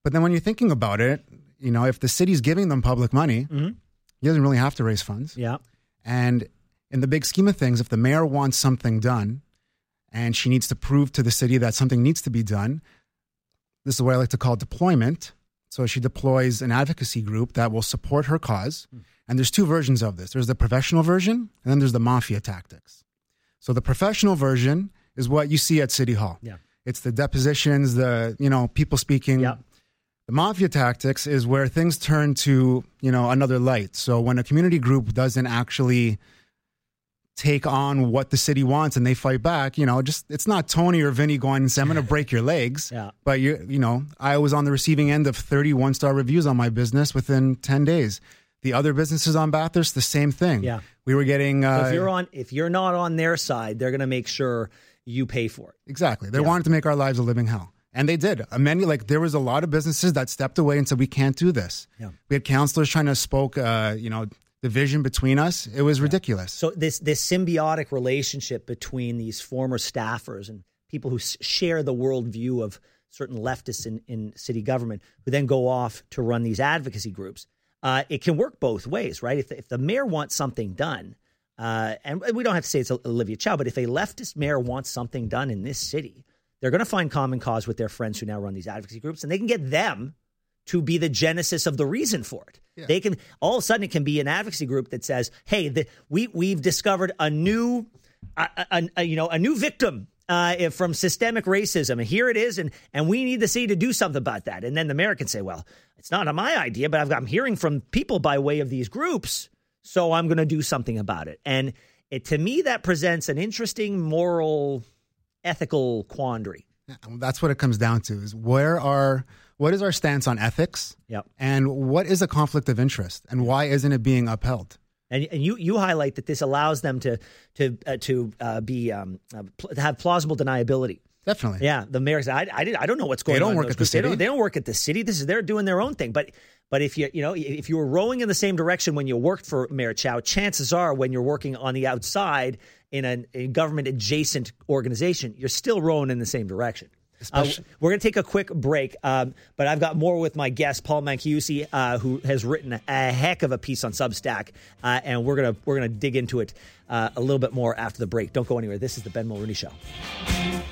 But then when you're thinking about it, if the city's giving them public money, he doesn't really have to raise funds. Yeah. And in the big scheme of things, if the mayor wants something done and she needs to prove to the city that something needs to be done, this is what I like to call deployment. So she deploys an advocacy group that will support her cause. And there's two versions of this. There's the professional version, and then there's the mafia tactics. So the professional version is what you see at City Hall. Yeah. It's the depositions, the people speaking. Yeah. The mafia tactics is where things turn to, another light. So when a community group doesn't actually take on what the city wants and they fight back, it's not Tony or Vinny going and saying, I'm going to break your legs. Yeah. But, I was on the receiving end of 30 one-star reviews on my business within 10 days. The other businesses on Bathurst, the same thing. Yeah. We were getting... if you're not on their side, they're going to make sure you pay for it. Exactly. They wanted to make our lives a living hell. And they did. There was a lot of businesses that stepped away and said, we can't do this. Yeah. We had counselors trying to spoke, division between us. It was ridiculous. So this symbiotic relationship between these former staffers and people who share the worldview of certain leftists in city government who then go off to run these advocacy groups, it can work both ways, right? If the mayor wants something done, and we don't have to say it's Olivia Chow, but if a leftist mayor wants something done in this city, they're going to find common cause with their friends who now run these advocacy groups, and they can get them to be the genesis of the reason for it. Yeah. They can all of a sudden it can be an advocacy group that says, "Hey, we've discovered a new victim from systemic racism, and here it is, and we need the city to do something about that." And then the mayor can say, "Well, it's not my idea, but I'm hearing from people by way of these groups, so I'm going to do something about it." And to me, that presents an interesting moral, ethical quandary. Yeah, that's what it comes down to: is what is our stance on ethics? Yep. And what is a conflict of interest, and why isn't it being upheld? And you highlight that this allows them to have plausible deniability. Definitely. Yeah. The mayor said, I don't know what's going on. They don't work at the city. They don't work at the city. They're doing their own thing. But if if you were rowing in the same direction when you worked for Mayor Chow, chances are when you're working on the outside in a government adjacent organization, you're still rowing in the same direction. We're going to take a quick break, but I've got more with my guest, Paul Manchiusi, who has written a heck of a piece on Substack, and we're gonna dig into it a little bit more after the break. Don't go anywhere. This is the Ben Mulrooney Show.